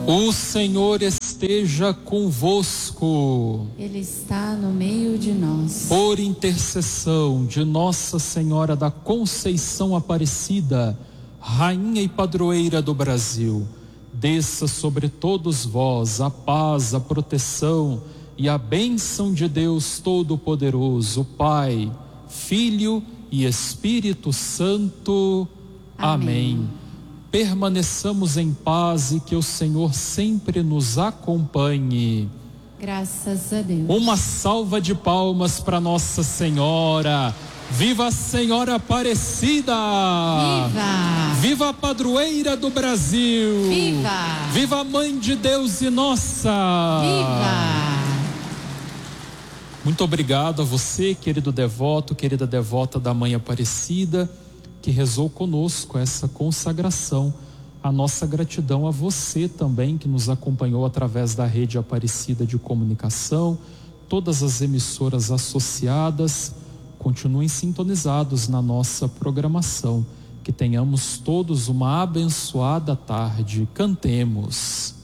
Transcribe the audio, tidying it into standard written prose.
O Senhor esteja convosco. Ele está no meio de nós. Por intercessão de Nossa Senhora da Conceição Aparecida, Rainha e Padroeira do Brasil, desça sobre todos vós a paz, a proteção e a bênção de Deus Todo-Poderoso, Pai, Filho e Espírito Santo. Amém. Permaneçamos em paz e que o Senhor sempre nos acompanhe. Graças a Deus. Uma salva de palmas para Nossa Senhora. Viva a Senhora Aparecida! Viva! Viva a Padroeira do Brasil! Viva! Viva a Mãe de Deus e Nossa! Viva! Muito obrigado a você, querido devoto, querida devota da Mãe Aparecida, que rezou conosco essa consagração. A nossa gratidão a você também, que nos acompanhou através da Rede Aparecida de Comunicação, todas as emissoras associadas. Continuem sintonizados na nossa programação. Que tenhamos todos uma abençoada tarde. Cantemos.